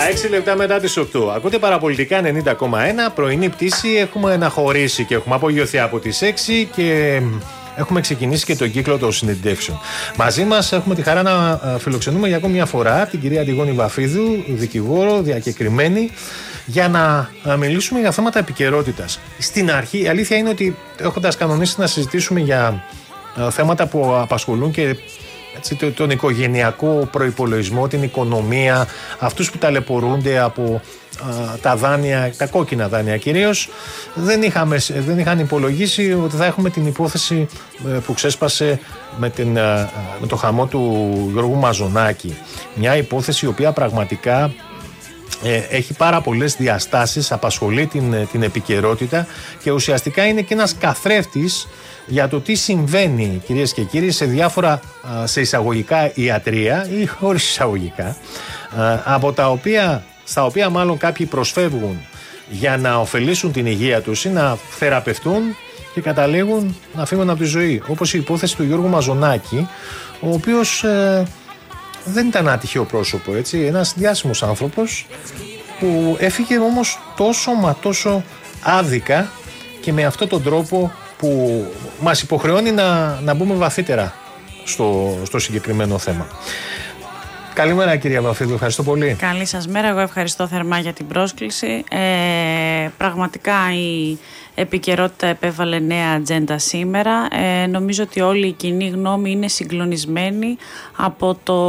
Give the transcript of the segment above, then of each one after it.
6 λεπτά μετά τις 8. Ακούτε Παραπολιτικά 90,1. Πρωινή πτήση. Έχουμε αναχωρήσει και έχουμε απογειωθεί από τις 6 και έχουμε ξεκινήσει και τον κύκλο των συνεντεύξεων. Μαζί μας έχουμε τη χαρά να φιλοξενούμε για ακόμη μια φορά την κυρία Αντιγόνη Βαφίδου, δικηγόρο, διακεκριμένη, για να μιλήσουμε για θέματα επικαιρότητας. Στην αρχή, η αλήθεια είναι ότι έχοντας κανονίσει να συζητήσουμε για θέματα που απασχολούν και τον οικογενειακό προϋπολογισμό, την οικονομία, αυτούς που ταλαιπωρούνται από τα δάνεια, τα κόκκινα δάνεια κυρίως, δεν είχαν υπολογίσει ότι θα έχουμε την υπόθεση που ξέσπασε με το χαμό του Γιώργου Μαζονάκη. Μια υπόθεση η οποία πραγματικά έχει πάρα πολλές διαστάσεις, απασχολεί την επικαιρότητα και ουσιαστικά είναι και ένας καθρέφτης για το τι συμβαίνει, κυρίες και κύριοι, σε διάφορα σε εισαγωγικά ιατρεία ή χωρίς εισαγωγικά, στα οποία μάλλον κάποιοι προσφεύγουν για να ωφελήσουν την υγεία τους ή να θεραπευτούν και καταλήγουν να φύγουν από τη ζωή. Όπως η υπόθεση του Γιώργου Μαζονάκη, ο οποίος δεν ήταν ένα τυχαίο πρόσωπο, έτσι, ένας διάσημος άνθρωπος που έφυγε όμως τόσο άδικα και με αυτόν τον τρόπο που μας υποχρεώνει να μπούμε βαθύτερα στο συγκεκριμένο θέμα. Καλημέρα κυρία Βαφίδου, ευχαριστώ πολύ. Καλή σας μέρα, εγώ ευχαριστώ θερμά για την πρόσκληση. Πραγματικά η επικαιρότητα επέβαλε νέα ατζέντα σήμερα. Νομίζω ότι όλη η κοινή γνώμη είναι συγκλονισμένη από το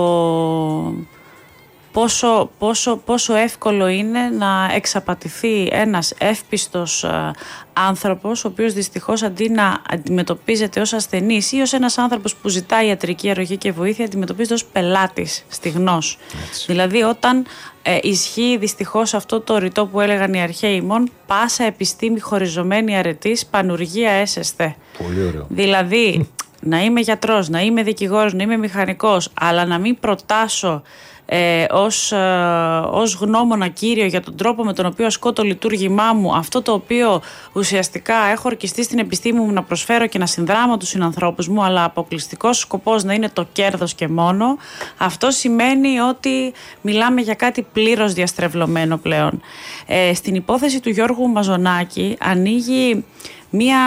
πόσο εύκολο είναι να εξαπατηθεί ένας εύπιστος άνθρωπος, ο οποίος δυστυχώς αντί να αντιμετωπίζεται ως ασθενής ή ως ένας άνθρωπος που ζητάει ιατρική αρρωγή και βοήθεια, αντιμετωπίζεται ως πελάτης, στιγνός. Δηλαδή όταν ισχύει δυστυχώς αυτό το ρητό που έλεγαν οι αρχαίοι ημών, πάσα επιστήμη χωριζωμένη αρετής, πανουργία έσεσθε. Πολύ ωραίο. Δηλαδή να είμαι γιατρός, να είμαι δικηγόρος, να είμαι μηχανικός, αλλά να μην προτάσω ως γνώμονα κύριο για τον τρόπο με τον οποίο ασκώ το λειτουργήμά μου, αυτό το οποίο ουσιαστικά έχω ορκιστεί στην επιστήμη μου να προσφέρω και να συνδράμω τους συνανθρώπους μου, αλλά αποκλειστικός σκοπός να είναι το κέρδος και μόνο, αυτό σημαίνει ότι μιλάμε για κάτι πλήρως διαστρεβλωμένο πλέον. Στην υπόθεση του Γιώργου Μαζονάκη ανοίγει μια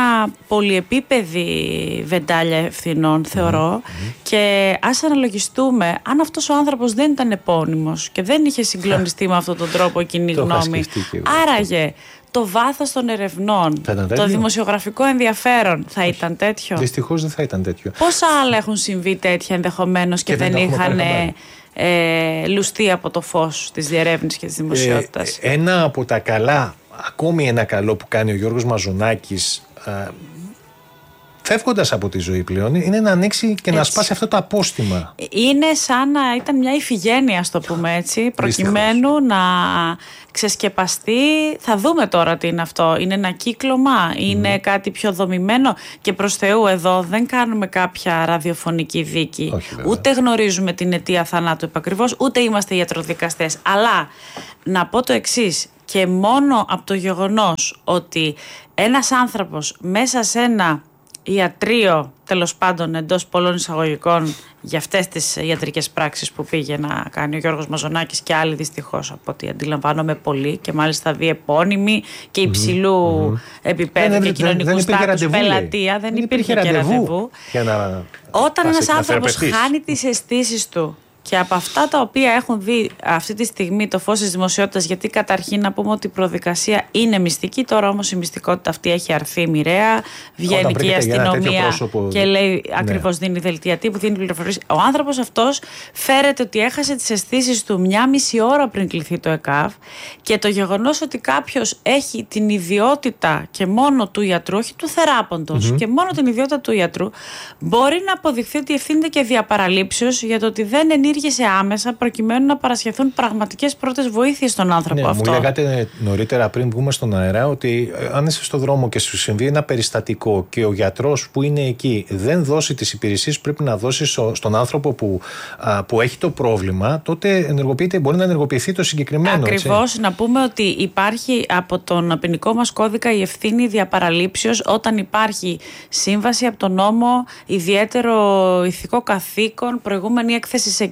πολυεπίπεδη βεντάλια ευθυνών, θεωρώ, και ας αναλογιστούμε αν αυτός ο άνθρωπος δεν ήταν επώνυμος και δεν είχε συγκλονιστεί με αυτόν τον τρόπο η κοινή γνώμη. Άραγε το βάθος των ερευνών, το δημοσιογραφικό ενδιαφέρον θα ήταν τέτοιο? Δυστυχώς δεν θα ήταν τέτοιο. Πόσα άλλα έχουν συμβεί τέτοια ενδεχομένως και δεν είχαν λουστεί από το φως της διερεύνησης και της δημοσιότητας? Ένα από τα καλά, ακόμη ένα καλό που κάνει ο Γιώργος Μαζονάκης, φεύγοντας από τη ζωή πλέον, είναι να ανοίξει και να σπάσει αυτό το απόστημα. Είναι σαν να ήταν μια ηφηγένεια, ας το πούμε έτσι, προκειμένου να ξεσκεπαστεί. Θα δούμε τώρα τι είναι αυτό. Είναι ένα κύκλωμα, είναι κάτι πιο δομημένο? Και προς Θεού εδώ δεν κάνουμε κάποια ραδιοφωνική δίκη. Όχι, ούτε γνωρίζουμε την αιτία θανάτου επακριβώς, ούτε είμαστε ιατροδικαστές. Αλλά να πω το εξής. Και μόνο από το γεγονός ότι ένας άνθρωπος μέσα σε ένα ιατρείο, τέλος πάντων εντός πολλών εισαγωγικών, για αυτές τις ιατρικές πράξεις που πήγε να κάνει ο Γιώργος Μαζονάκης και άλλοι δυστυχώς από ό,τι αντιλαμβάνομαι πολύ, και μάλιστα διεπώνυμοι και υψηλού επίπεδου και κοινωνικού στάτους, πελατεία, δεν υπήρχε και ραντεβού. Όταν ένας άνθρωπος χάνει τις αισθήσεις του και από αυτά τα οποία έχουν δει αυτή τη στιγμή το φως της δημοσιότητας, γιατί καταρχήν να πούμε ότι η προδικασία είναι μυστική, τώρα όμως η μυστικότητα αυτή έχει αρθεί μοιραία, βγαίνει και η αστυνομία και λέει ακριβώς, δίνει δελτία τύπου, δίνει πληροφορίες. Ο άνθρωπος αυτός φέρεται ότι έχασε τις αισθήσεις του μια μισή ώρα πριν κληθεί το ΕΚΑΒ, και το γεγονός ότι κάποιος έχει την ιδιότητα και μόνο του ιατρού, όχι του θεράποντος, και μόνο την ιδιότητα του ιατρού, μπορεί να αποδειχθεί ότι ευθύνεται και διαπαραλήψεως για το ότι δεν ενήργησε άμεσα προκειμένου να παρασχεθούν πραγματικές πρώτες βοήθειες στον άνθρωπο αυτό. Μου λέγατε νωρίτερα πριν βγούμε στον αέρα ότι αν είσαι στον δρόμο και σου συμβεί ένα περιστατικό και ο γιατρός που είναι εκεί δεν δώσει τις υπηρεσίες που πρέπει να δώσει στον άνθρωπο που έχει το πρόβλημα, τότε μπορεί να ενεργοποιηθεί το συγκεκριμένο. Ακριβώς. Να πούμε ότι υπάρχει από τον ποινικό μας κώδικα η ευθύνη διαπαραλήψεως όταν υπάρχει σύμβαση από τον νόμο, ιδιαίτερο ηθικό καθήκον, προηγούμενη έκθεση σε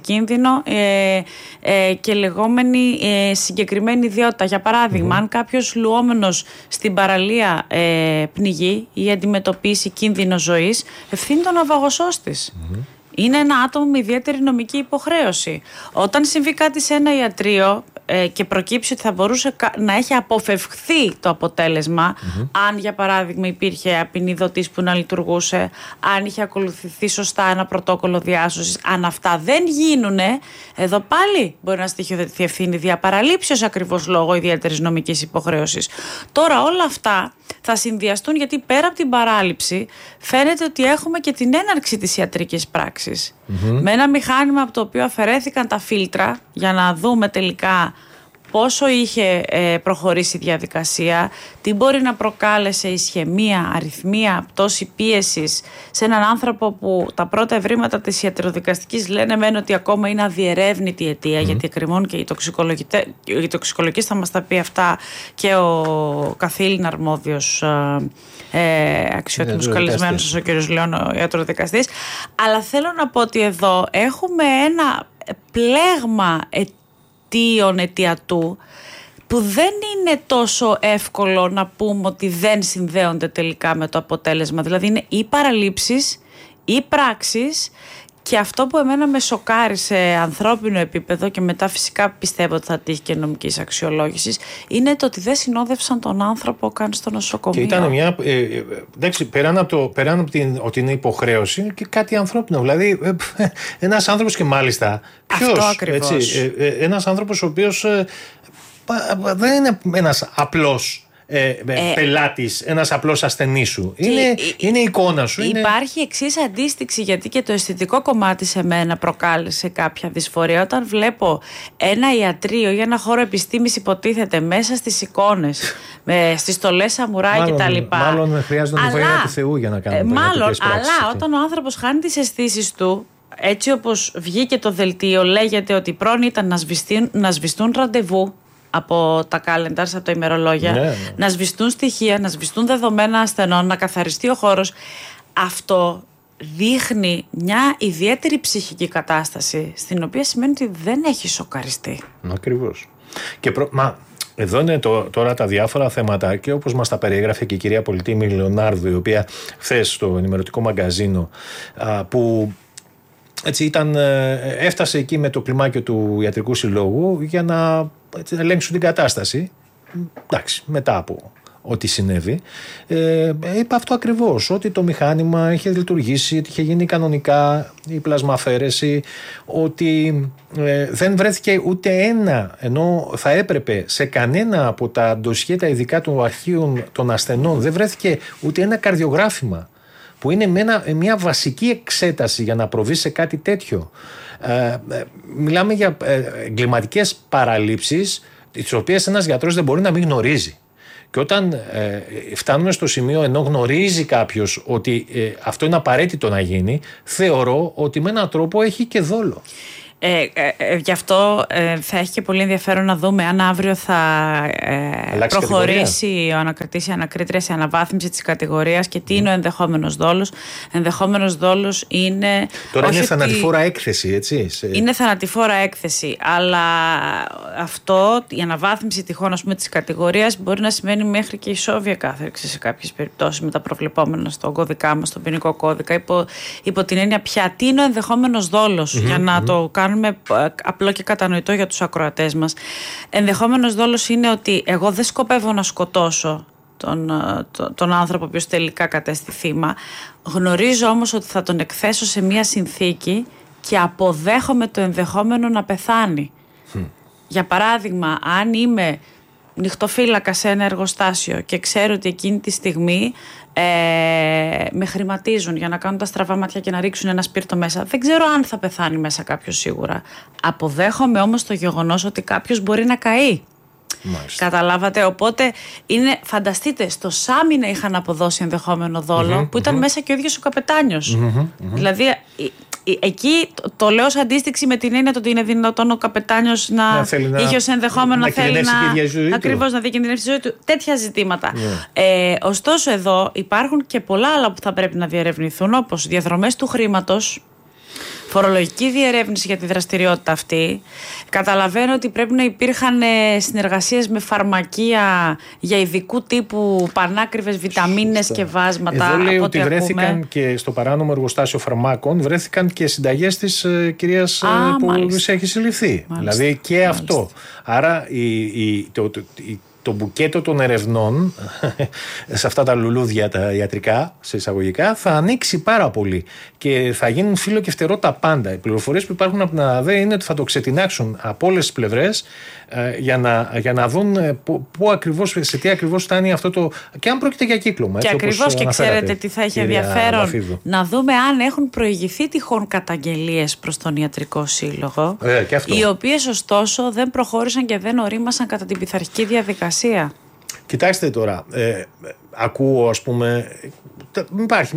κίνδυνο και λεγόμενη συγκεκριμένη ιδιότητα. Για παράδειγμα, αν κάποιος λουόμενος στην παραλία πνιγεί ή αντιμετωπίσει κίνδυνο ζωής, ευθύνει τον ναυαγοσός της. Είναι ένα άτομο με ιδιαίτερη νομική υποχρέωση. Όταν συμβεί κάτι σε ένα ιατρείο και προκύψει ότι θα μπορούσε να έχει αποφευχθεί το αποτέλεσμα, αν για παράδειγμα υπήρχε απεινιδωτής που να λειτουργούσε, αν είχε ακολουθηθεί σωστά ένα πρωτόκολλο διάσωσης, αν αυτά δεν γίνουνε, εδώ πάλι μπορεί να στοιχειοθετηθεί ευθύνη διαπαραλήψεως ακριβώς λόγω ιδιαίτερης νομικής υποχρέωσης. Τώρα όλα αυτά θα συνδυαστούν, γιατί πέρα από την παράληψη φαίνεται ότι έχουμε και την έναρξη της ιατρικής πράξης. Με ένα μηχάνημα από το οποίο αφαιρέθηκαν τα φίλτρα για να δούμε τελικά πόσο είχε προχωρήσει η διαδικασία, τι μπορεί να προκάλεσε ισχαιμία, αριθμία, πτώση πίεσης σε έναν άνθρωπο που τα πρώτα ευρήματα της ιατροδικαστικής λένε μεν ότι ακόμα είναι αδιερεύνητη η αιτία, γιατί εκκρεμούν και οι τοξικολογικοί, θα μας τα πει αυτά και ο καθήλυνα αρμόδιος αξιότιμος καλεσμένος σας, ο κ. Λεόν, ο ιατροδικαστής. Αλλά θέλω να πω ότι εδώ έχουμε ένα πλέγμα αιτίων αιτιατού που δεν είναι τόσο εύκολο να πούμε ότι δεν συνδέονται τελικά με το αποτέλεσμα. Δηλαδή είναι ή παραλήψεις ή πράξεις, και αυτό που εμένα με σοκάρει σε ανθρώπινο επίπεδο και μετά φυσικά πιστεύω ότι θα τύχει και νομικής αξιολόγησης, είναι το ότι δεν συνόδευσαν τον άνθρωπο καν στο νοσοκομείο. Και ήταν μια. Εντάξει, πέραν από ότι είναι υποχρέωση, είναι και κάτι ανθρώπινο. Δηλαδή, ένας άνθρωπος, και μάλιστα. Αυτό ακριβώς. Ένας άνθρωπος ο οποίος δεν είναι ένας απλός πελάτης, ένας απλός ασθενής σου. Είναι η εικόνα σου. Υπάρχει εξής αντίστοιξη, γιατί και το αισθητικό κομμάτι σε μένα προκάλεσε κάποια δυσφορία. Όταν βλέπω ένα ιατρείο ή ένα χώρο επιστήμης, υποτίθεται, μέσα στις εικόνες, στις στολές σαμουράι κτλ. Μάλλον χρειάζεται να βοήθεια του Θεού για να κάνουμε τέτοιες πράξεις. Αλλά όταν ο άνθρωπος χάνει τις αισθήσεις του, έτσι όπως βγήκε το δελτίο, λέγεται ότι πρώτον ήταν να σβηστούν ραντεβού από τα calendars, από τα ημερολόγια, να σβηστούν στοιχεία, να σβηστούν δεδομένα ασθενών, να καθαριστεί ο χώρος. Αυτό δείχνει μια ιδιαίτερη ψυχική κατάσταση, στην οποία σημαίνει ότι δεν έχει σοκαριστεί. Ακριβώς. Και εδώ είναι τώρα τα διάφορα θέματα, και όπως μας τα περιέγραφε και η κυρία Πολιτήμη Λεωνάρδου, η οποία χθες στο ενημερωτικό μαγκαζίνο που έτσι έφτασε εκεί με το κλιμάκιο του Ιατρικού Συλλόγου για να ελέγξουν την κατάσταση, εντάξει, μετά από ό,τι συνέβη, είπε αυτό ακριβώς, ότι το μηχάνημα είχε λειτουργήσει, ότι είχε γίνει κανονικά η πλασμαφαίρεση, ότι δεν βρέθηκε ούτε ένα, ενώ θα έπρεπε σε κανένα από τα ντοσιέ τα ειδικά των αρχείων των ασθενών, δεν βρέθηκε ούτε ένα καρδιογράφημα, που είναι μια βασική εξέταση για να προβεί σε κάτι τέτοιο. Μιλάμε για εγκληματικές παραλήψεις, τις οποίες ένας γιατρός δεν μπορεί να μην γνωρίζει. Και όταν φτάνουμε στο σημείο, ενώ γνωρίζει κάποιος ότι αυτό είναι απαραίτητο να γίνει, θεωρώ ότι με έναν τρόπο έχει και δόλο. Γι' αυτό θα έχει και πολύ ενδιαφέρον να δούμε αν αύριο θα προχωρήσει ο ανακριτής ή ανακρίτρια σε αναβάθμιση της κατηγορίας και τι είναι ο ενδεχόμενος δόλος. Ενδεχόμενος δόλος είναι. Τώρα είναι θανατηφόρα έκθεση, έτσι. Είναι θανατηφόρα έκθεση, αλλά αυτό, η αναβάθμιση τυχόν, ας πούμε, της κατηγορίας μπορεί να σημαίνει μέχρι και ισόβια κάθερξη σε κάποιες περιπτώσεις με τα προβλεπόμενα στον κώδικά μας, στον ποινικό κώδικα, υπό την έννοια πια τι είναι ο ενδεχόμενος δόλος, για να το κάνουμε απλό και κατανοητό για τους ακροατές μας. Ενδεχόμενος δόλος είναι ότι εγώ δεν σκοπεύω να σκοτώσω τον άνθρωπο ο οποίος τελικά κατέστη θύμα. Γνωρίζω όμως ότι θα τον εκθέσω σε μια συνθήκη και αποδέχομαι το ενδεχόμενο να πεθάνει. Για παράδειγμα, αν είμαι νυχτοφύλακα σε ένα εργοστάσιο και ξέρω ότι εκείνη τη στιγμή με χρηματίζουν για να κάνουν τα στραβά μάτια και να ρίξουν ένα σπίρτο μέσα, δεν ξέρω αν θα πεθάνει μέσα κάποιος σίγουρα. Αποδέχομαι όμως το γεγονός ότι κάποιος μπορεί να καεί. Μάλιστα. Καταλάβατε, οπότε φανταστείτε, στο Σάμι να είχαν αποδώσει ενδεχόμενο δόλο που ήταν μέσα και ο ίδιος ο καπετάνιος. Δηλαδή εκεί το λέω ως αντίστοιξη με την έννοια ότι είναι δυνατόν ο καπετάνιος να είχε ως ενδεχόμενο να θέλει ακριβώς να διακινδυνεύσει τη ζωή του. Τέτοια ζητήματα. Ωστόσο εδώ υπάρχουν και πολλά άλλα που θα πρέπει να διερευνηθούν, όπως διαδρομές του χρήματος. φορολογική διερεύνηση για τη δραστηριότητα αυτή. Καταλαβαίνω ότι πρέπει να υπήρχαν συνεργασίες με φαρμακεία για ειδικού τύπου πανάκριβες βιταμίνες και βάσματα. Εδώ λέει ότι βρέθηκαν και στο παράνομο εργοστάσιο φαρμάκων, βρέθηκαν και συνταγές της κυρίας που έχει συλληφθεί. Μάλιστα. Δηλαδή και αυτό. Άρα το μπουκέτο των ερευνών σε αυτά τα λουλούδια τα ιατρικά, σε εισαγωγικά, θα ανοίξει πάρα πολύ και θα γίνουν φύλλο και φτερό τα πάντα. Οι πληροφορίες που υπάρχουν από την ΑΔΕ είναι ότι θα το ξετινάξουν από όλες τις πλευρές για να δουν σε τι ακριβώς φτάνει αυτό το. Και αν πρόκειται για κύκλωμα. Και ακριβώς, και ξέρετε τι θα έχει ενδιαφέρον, να δούμε αν έχουν προηγηθεί τυχόν καταγγελίες προς τον Ιατρικό Σύλλογο, οι οποίες ωστόσο δεν προχώρησαν και δεν ορίμασαν κατά την πειθαρχική διαδικασία. Κοιτάξτε τώρα, ακούω, ας πούμε, υπάρχει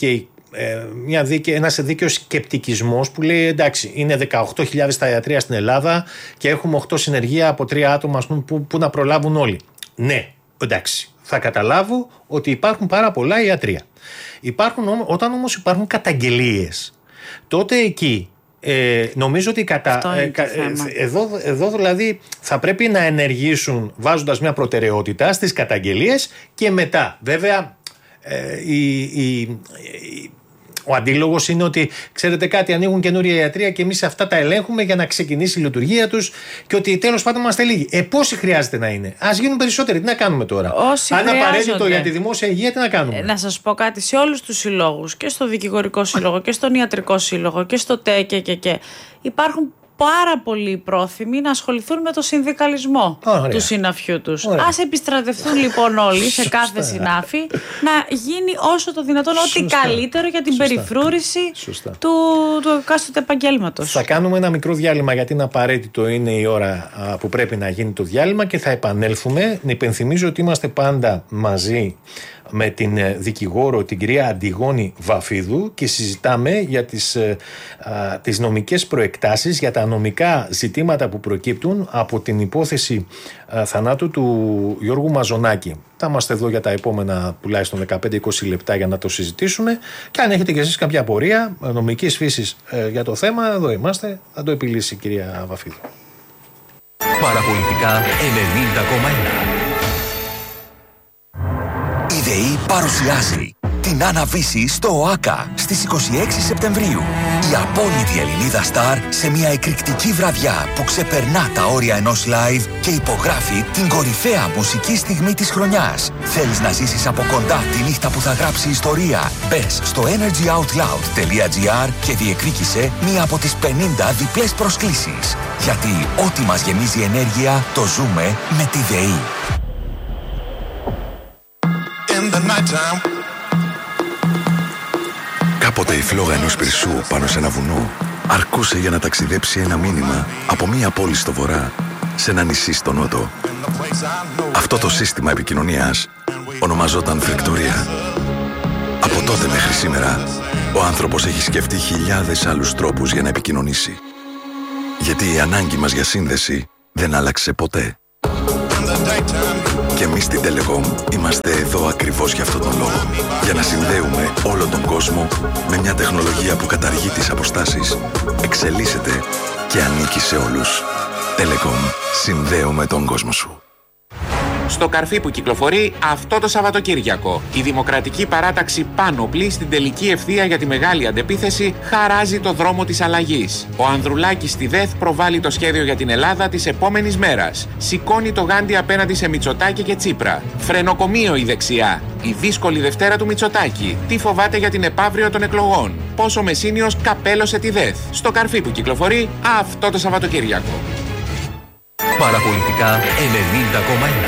ένας δίκαιος σκεπτικισμός που λέει εντάξει, είναι 18.000 τα ιατρεία στην Ελλάδα και έχουμε 8 συνεργεία από 3 άτομα, ας πούμε, που να προλάβουν όλοι. Ναι, εντάξει, θα καταλάβω ότι υπάρχουν πάρα πολλά ιατρεία. Όταν όμως υπάρχουν καταγγελίες, τότε εκεί νομίζω ότι εδώ δηλαδή θα πρέπει να ενεργήσουν βάζοντας μια προτεραιότητα στις καταγγελίες και μετά βέβαια ο αντίλογος είναι ότι ξέρετε κάτι, ανοίγουν καινούρια ιατρεία και εμείς αυτά τα ελέγχουμε για να ξεκινήσει η λειτουργία τους και ότι τέλος πάντων είμαστε λίγοι. Πόσοι χρειάζεται να είναι? Ας γίνουν περισσότεροι. Τι να κάνουμε τώρα? Αν απαραίτητο για τη δημόσια υγεία, τι να κάνουμε? Να σας πω κάτι, σε όλους τους συλλόγους, και στο Δικηγορικό Σύλλογο και στον Ιατρικό Σύλλογο και στο ΤΕ και υπάρχουν πάρα πολύ πρόθυμοι να ασχοληθούν με το συνδικαλισμό του συναφιού τους. Ας επιστρατευτούν λοιπόν όλοι σε κάθε συνάφη να γίνει όσο το δυνατόν ό,τι καλύτερο για την περιφρούρηση του εκάστοτε επαγγέλματος. Θα κάνουμε ένα μικρό διάλειμμα γιατί είναι απαραίτητο, είναι η ώρα που πρέπει να γίνει το διάλειμμα και θα επανέλθουμε. Να υπενθυμίζω ότι είμαστε πάντα μαζί με την δικηγόρο, την κυρία Αντιγόνη Βαφίδου, και συζητάμε για τις νομικές προεκτάσεις, για τα νομικά ζητήματα που προκύπτουν από την υπόθεση θανάτου του Γιώργου Μαζονάκη. Θα είμαστε εδώ για τα επόμενα τουλάχιστον 15-20 λεπτά για να το συζητήσουμε και αν έχετε και εσείς κάποια απορία νομικής φύσης για το θέμα, εδώ είμαστε, θα το επιλύσει η κυρία Βαφίδου. Παραπολιτικά 90,1. Η ΔΕΗ παρουσιάζει την Άννα Βύση στο ΟΑΚΑ στις 26 Σεπτεμβρίου. Η απόλυτη Ελληνίδα στάρ σε μια εκρηκτική βραδιά που ξεπερνά τα όρια ενός live και υπογράφει την κορυφαία μουσική στιγμή της χρονιάς. Θέλεις να ζήσεις από κοντά τη νύχτα που θα γράψει ιστορία? Μπες στο energyoutloud.gr και διεκδίκησε μία από τις 50 διπλές προσκλήσεις. Γιατί ό,τι μας γεμίζει ενέργεια το ζούμε με τη ΔΕΗ. Κάποτε η φλόγα ενός πυρσού πάνω σε ένα βουνό αρκούσε για να ταξιδέψει ένα μήνυμα από μία πόλη στο βορρά σε ένα νησί στο νότο. Αυτό το σύστημα επικοινωνίας ονομαζόταν φρεκτορία. Από τότε μέχρι σήμερα ο άνθρωπος έχει σκεφτεί χιλιάδες άλλους τρόπους για να επικοινωνήσει. Γιατί η ανάγκη μας για σύνδεση δεν άλλαξε ποτέ. Και εμείς στην Telecom είμαστε εδώ ακριβώς για αυτόν τον λόγο. Για να συνδέουμε όλο τον κόσμο με μια τεχνολογία που καταργεί τις αποστάσεις, εξελίσσεται και ανήκει σε όλους. Telecom. Συνδέουμε τον κόσμο σου. Στο καρφί που κυκλοφορεί αυτό το Σαββατοκύριακο. Η Δημοκρατική Παράταξη Πάνωπλη στην τελική ευθεία για τη μεγάλη αντεπίθεση χαράζει το δρόμο της αλλαγής. Ο Ανδρουλάκης στη ΔΕΘ προβάλλει το σχέδιο για την Ελλάδα της επόμενης μέρας. Σηκώνει το γάντι απέναντι σε Μητσοτάκη και Τσίπρα. Φρενοκομείο η δεξιά. Η δύσκολη Δευτέρα του Μητσοτάκη. Τι φοβάται για την επαύριο των εκλογών. Πόσο Μεσίνιος καπέλωσε τη ΔΕΘ. Στο καρφί που κυκλοφορεί αυτό το Σαββατοκύριακο. Παραπολιτικά 90,1.